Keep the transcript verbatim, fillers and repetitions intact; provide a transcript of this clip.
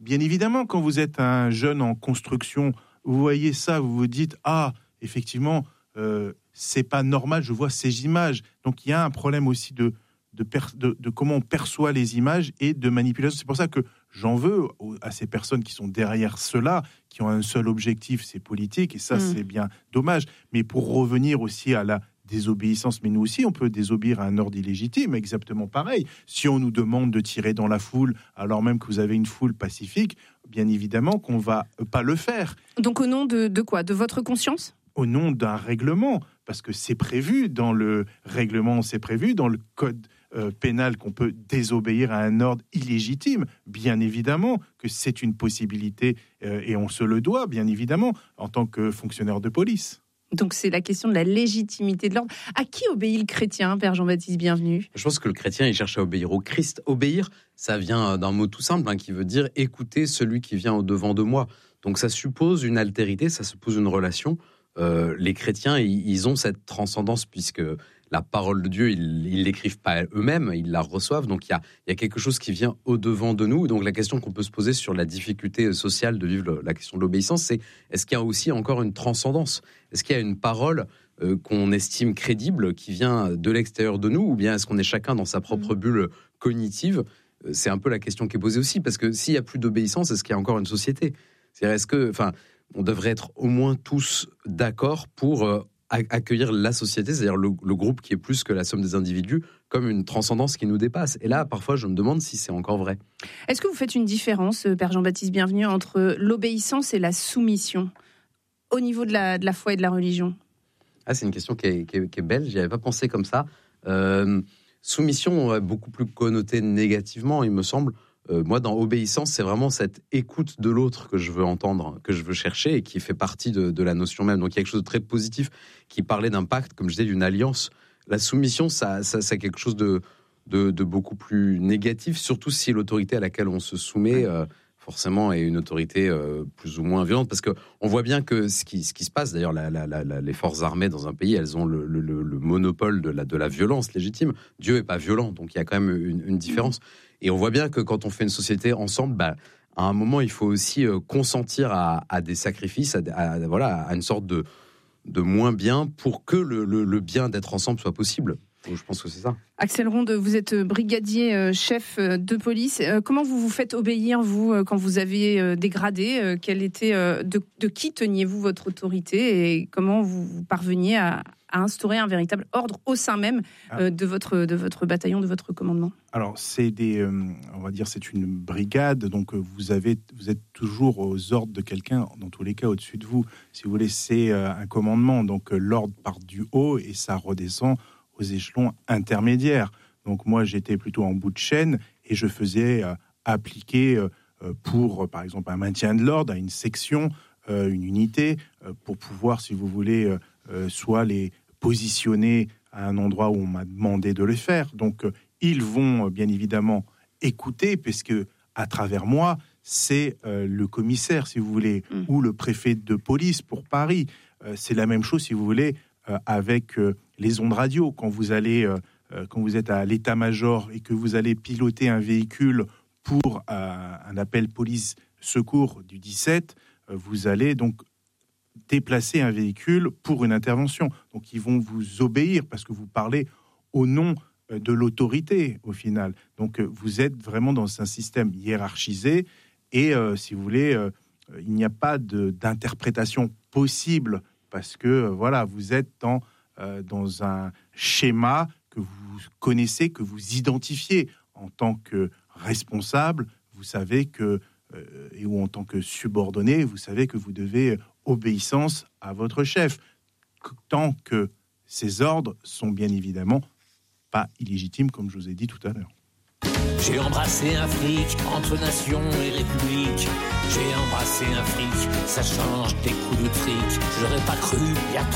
bien évidemment, quand vous êtes un jeune en construction, vous voyez ça, vous vous dites « Ah, effectivement, euh, c'est pas normal, je vois ces images. » Donc, il y a un problème aussi de, de, per, de, de comment on perçoit les images et de manipulation. C'est pour ça que j'en veux à ces personnes qui sont derrière cela, qui ont un seul objectif, c'est politique, et ça, mmh. c'est bien dommage. Mais pour revenir aussi à la désobéissance, mais nous aussi, on peut désobéir à un ordre illégitime, exactement pareil. Si on nous demande de tirer dans la foule, alors même que vous avez une foule pacifique, bien évidemment qu'on ne va pas le faire. Donc au nom de, de quoi ? De votre conscience ? Au nom d'un règlement, parce que c'est prévu dans le règlement, c'est prévu dans le code euh, pénal qu'on peut désobéir à un ordre illégitime. Bien évidemment que c'est une possibilité euh, et on se le doit, bien évidemment, en tant que fonctionnaire de police. Donc c'est la question de la légitimité de l'ordre. À qui obéit le chrétien, Père Jean-Baptiste Bienvenu ? Je pense que le chrétien, il cherche à obéir au Christ. Obéir, ça vient d'un mot tout simple, hein, qui veut dire écouter celui qui vient au-devant de moi. Donc ça suppose une altérité, ça suppose une relation. Euh, les chrétiens, ils, ils ont cette transcendance, puisque la parole de Dieu, ils ne l'écrivent pas eux-mêmes, ils la reçoivent. Donc il y a, il y a quelque chose qui vient au-devant de nous. Donc la question qu'on peut se poser sur la difficulté sociale de vivre la question de l'obéissance, c'est est-ce qu'il y a aussi encore une transcendance ? Est-ce qu'il y a une parole euh, qu'on estime crédible, qui vient de l'extérieur de nous, ou bien est-ce qu'on est chacun dans sa propre bulle cognitive ? C'est un peu la question qui est posée aussi, parce que s'il n'y a plus d'obéissance, est-ce qu'il y a encore une société ? C'est-à-dire, est-ce que, enfin, on devrait être au moins tous d'accord pour euh, accueillir la société, c'est-à-dire le, le groupe qui est plus que la somme des individus, comme une transcendance qui nous dépasse. Et là, parfois, je me demande si c'est encore vrai. Est-ce que vous faites une différence, Père Jean-Baptiste Bienvenu, entre l'obéissance et la soumission au niveau de la, de la foi et de la religion ? Ah, c'est une question qui est, qui est, qui est belle, j'y avais pas pensé comme ça. Euh, soumission, beaucoup plus connotée négativement, il me semble. Euh, moi, dans obéissance, c'est vraiment cette écoute de l'autre que je veux entendre, que je veux chercher et qui fait partie de, de la notion même. Donc, il y a quelque chose de très positif qui parlait d'un pacte, comme je disais, d'une alliance. La soumission, ça, ça, c'est quelque chose de, de, de beaucoup plus négatif, surtout si l'autorité à laquelle on se soumet, euh, forcément, est une autorité euh, plus ou moins violente. Parce qu'on voit bien que ce qui, ce qui se passe, d'ailleurs, la, la, la, les forces armées dans un pays, elles ont le, le, le monopole de la, de la violence légitime. Dieu n'est pas violent, donc il y a quand même une, une différence. Et on voit bien que quand on fait une société ensemble, bah, à un moment, il faut aussi euh, consentir à, à des sacrifices, à, à, voilà, à une sorte de, de moins bien pour que le, le, le bien d'être ensemble soit possible. Donc, je pense que c'est ça. Axel Ronde, vous êtes brigadier euh, chef de police. Euh, comment vous vous faites obéir, vous, euh, quand vous avez euh, dégradé euh, quel était, euh, de, de qui teniez-vous votre autorité et comment vous, vous parveniez à, à instaurer un véritable ordre au sein même euh, de, votre, de votre bataillon, de votre commandement ? Alors, c'est des, euh, on va dire, c'est une brigade, donc vous avez, vous êtes toujours aux ordres de quelqu'un, dans tous les cas au-dessus de vous. Si vous voulez, c'est euh, un commandement, donc euh, l'ordre part du haut et ça redescend aux échelons intermédiaires. Donc moi, j'étais plutôt en bout de chaîne et je faisais euh, appliquer euh, pour, par exemple, un maintien de l'ordre à une section, euh, une unité, euh, pour pouvoir, si vous voulez, euh, euh, soit les positionner à un endroit où on m'a demandé de le faire. Donc, euh, ils vont euh, bien évidemment écouter, puisque à travers moi, c'est euh, le commissaire, si vous voulez, mmh. ou le préfet de police pour Paris. Euh, c'est la même chose, si vous voulez, euh, avec euh, les ondes radio. Quand vous allez, euh, euh, quand vous êtes à l'état-major et que vous allez piloter un véhicule pour euh, un appel police-secours du dix-sept, euh, vous allez donc déplacer un véhicule pour une intervention. Donc, ils vont vous obéir parce que vous parlez au nom de l'autorité, au final. Donc, vous êtes vraiment dans un système hiérarchisé et, euh, si vous voulez, euh, il n'y a pas de, d'interprétation possible parce que, euh, voilà, vous êtes dans, euh, dans un schéma que vous connaissez, que vous identifiez en tant que responsable. Vous savez que, euh, et ou en tant que subordonné, vous savez que vous devez obéissance à votre chef, tant que ces ordres sont bien évidemment pas illégitimes, comme je vous ai dit tout à l'heure. J'ai embrassé un flic entre nation et république. J'ai embrassé un flic, ça change des coups de fric. J'aurais pas cru il y a